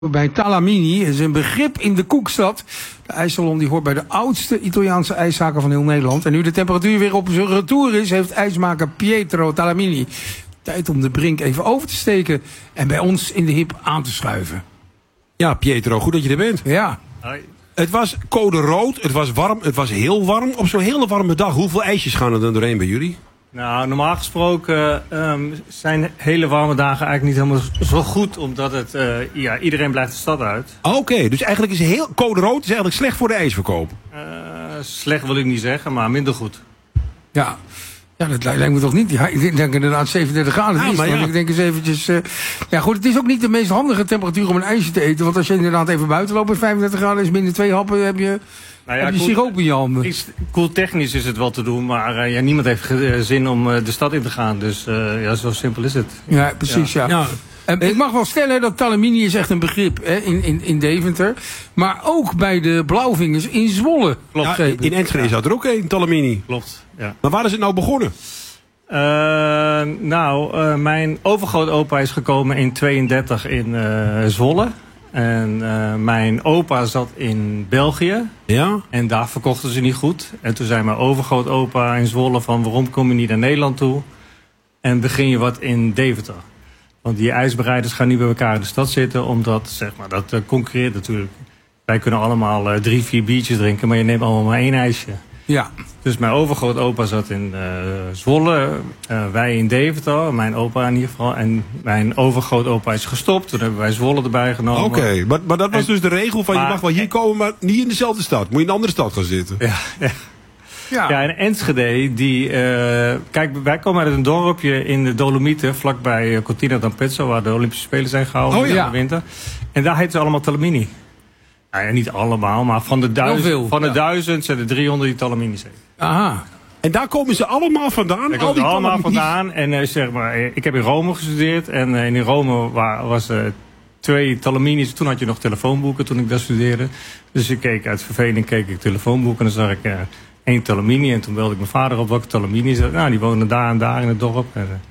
Bij Talamini is een begrip in de Koekstad. De ijssalon die hoort bij de oudste Italiaanse ijszaken van heel Nederland. En nu de temperatuur weer op zijn retour is, heeft ijsmaker Pietro Talamini tijd om de brink even over te steken en bij ons in de hip aan te schuiven. Ja, Pietro, goed dat je er bent. Ja. Hoi. Het was code rood, het was warm, het was heel warm. Op zo'n hele warme dag, hoeveel ijsjes gaan er dan doorheen bij jullie? Nou, normaal gesproken zijn hele warme dagen eigenlijk niet helemaal zo goed, omdat het, iedereen blijft de stad uit. Oké, dus eigenlijk is heel code rood is eigenlijk slecht voor de ijsverkoop. Slecht wil ik niet zeggen, maar minder goed. Ja. Ja, dat lijkt me toch niet. Ja, ik denk inderdaad 37 graden. Ja, maar ja. Ik denk eens eventjes... Ja goed, het is ook niet de meest handige temperatuur om een ijsje te eten. Want als je inderdaad even buiten loopt met 35 graden, is binnen 2 happen, heb je siroop in je handen. Koeltechnisch is het wel te doen, maar niemand heeft zin om de stad in te gaan. Dus zo simpel is het. Ja, precies, ja. Ik mag wel stellen dat Talamini is echt een begrip hè, in Deventer. Maar ook bij de Blauwvingers in Zwolle. Klopt. Ja, in Enschede zat er ook een, Talamini. Klopt, ja. Maar waar is het nou begonnen? Mijn overgrootopa is gekomen in 32 in Zwolle. En mijn opa zat in België. Ja? En daar verkochten ze niet goed. En toen zei mijn overgrootopa in Zwolle van waarom kom je niet naar Nederland toe? En begin je wat in Deventer. Want die ijsbereiders gaan niet bij elkaar in de stad zitten. Omdat, zeg maar, dat concurreert natuurlijk. Wij kunnen allemaal 3, 4 biertjes drinken. Maar je neemt allemaal maar 1 ijsje. Ja. Dus mijn overgrootopa zat in Zwolle. Wij in Deventer. Mijn opa in ieder geval. En mijn overgrootopa is gestopt. Toen hebben wij Zwolle erbij genomen. Oké, maar dat was dus de regel van je mag wel hier komen, maar niet in dezelfde stad. Moet je in een andere stad gaan zitten. Ja, en Enschede, kijk, wij komen uit een dorpje in de Dolomieten, vlakbij Cortina d'Ampezzo, waar de Olympische Spelen zijn gehouden in de winter. En daar heten ze allemaal Talamini. Nou ja, niet allemaal, maar van de 1000 zijn er 300 die Talamini zijn. Aha. En daar komen ze allemaal vandaan? Daar komen ze allemaal vandaan. En zeg maar, ik heb in Rome gestudeerd. En in Rome was 2 Talamini's. Toen had je nog telefoonboeken toen ik daar studeerde. Dus ik keek uit verveling telefoonboeken. En dan zag ik 1 Talamini. En toen belde ik mijn vader op welke Talamini. Nou, die woonde daar en daar in het dorp.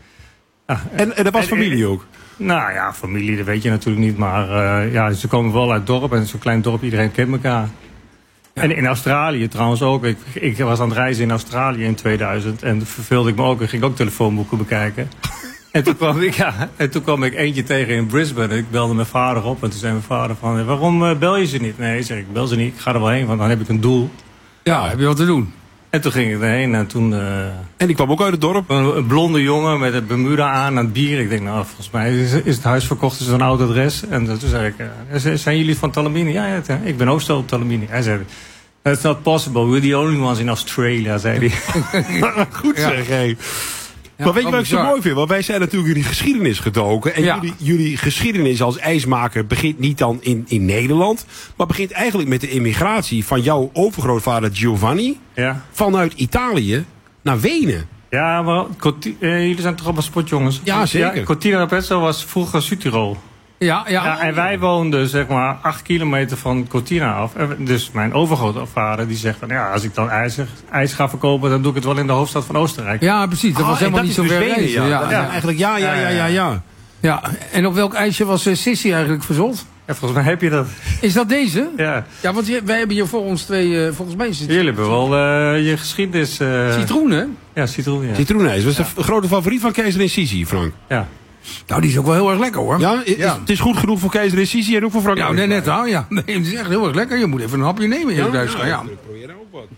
En dat was familie ook? Nou ja, familie, dat weet je natuurlijk niet. Maar ze komen wel uit het dorp. En zo'n klein dorp, iedereen kent elkaar. Ja. En in Australië trouwens ook. Ik was aan het reizen in Australië in 2000. En verveelde ik me ook. En ging ook telefoonboeken bekijken. En toen kwam ik eentje tegen in Brisbane. Ik belde mijn vader op. En toen zei mijn vader van, waarom bel je ze niet? Nee, zeg ik bel ze niet. Ik ga er wel heen, want dan heb ik een doel. Ja, heb je wat te doen. En toen ging ik erheen en toen... En die kwam ook uit het dorp? Een blonde jongen met het Bermuda aan het bier. Ik denk, nou, volgens mij is het huis verkocht, is een oud adres. En toen zei ik, zijn jullie van Talamini? Ja, ik ben ook zo Talamini. Hij zei, that's not possible, we're the only ones in Australia, zei hij. Goed zeg, hé. Ja, maar weet je wat ik zo mooi vind? Want wij zijn natuurlijk in die geschiedenis gedoken. En jullie geschiedenis als ijsmaker begint niet dan in Nederland. Maar begint eigenlijk met de immigratie van jouw overgrootvader Giovanni. Ja. Vanuit Italië naar Wenen. Ja, maar jullie zijn toch allemaal sportjongens? Ja, zeker. Ja, Cortina d'Ampezzo was vroeger Südtirol. Ja, en wij woonden zeg maar 8 kilometer van Cortina af. Dus mijn overgrootvader die zegt van ja, als ik dan ijs ga verkopen, dan doe ik het wel in de hoofdstad van Oostenrijk. Ja, precies. Dat was helemaal niet zo ver reizen. Eigenlijk ja. Ja, en op welk ijsje was Sissi eigenlijk verzot? Ja, volgens mij heb je dat. Is dat deze? Ja. Ja, want wij hebben hier voor ons 2, volgens mij is het... Jullie hebben wel je geschiedenis... Citroen, hè? Ja, citroen, ja. Citroenijs. Was de grote favoriet van keizerin Sissi, Frank? Ja. Nou, die is ook wel heel erg lekker, hoor. Ja? Het is goed genoeg voor keizerin Sissi en ook voor Frank? Ja, net al, ja. Nee, het is echt heel erg lekker. Je moet even een hapje nemen in huis. Ja. Probeer ook wat.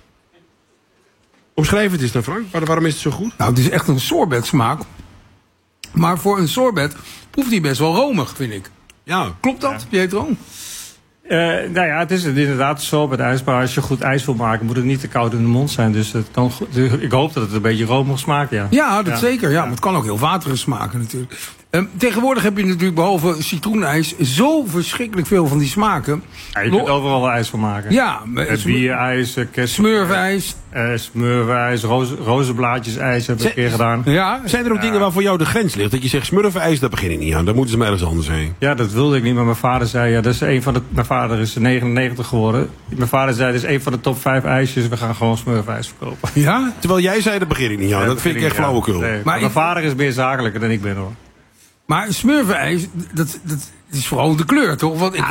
Omschrijf het eens dan, Frank. Waarom is het zo goed? Nou, het is echt een sorbet smaak. Maar voor een sorbet proeft hij best wel romig, vind ik. Ja. Klopt dat, Pietro? Nou ja, het is inderdaad zo met ijs. Maar als je goed ijs wil maken, moet het niet te koud in de mond zijn. Dus het kan goed, ik hoop dat het een beetje romig smaakt, ja. Ja, dat zeker. Ja. Maar het kan ook heel waterig smaken natuurlijk. Tegenwoordig heb je natuurlijk behalve citroenijs zo verschrikkelijk veel van die smaken. Ja, je kunt overal wel ijs van maken. Ja. Bierijs, smurfijs. Smurfijs, rozenblaadjesijs heb ik een keer gedaan. Ja. Zijn er ook dingen waar voor jou de grens ligt? Dat je zegt smurfijs, daar begin ik niet aan. Daar moeten ze maar ergens anders heen. Ja, dat wilde ik niet. Maar mijn vader zei, dat is mijn vader is 99 geworden. Mijn vader zei, dat is een van de top 5 ijsjes. We gaan gewoon smurfijs verkopen. Ja? Terwijl jij zei, daar begin ik niet aan. Dat vind ik echt flauwekul. Nee, maar mijn vader is meer zakelijker dan ik ben, hoor. Maar smurfenijs, dat is vooral de kleur, toch? Want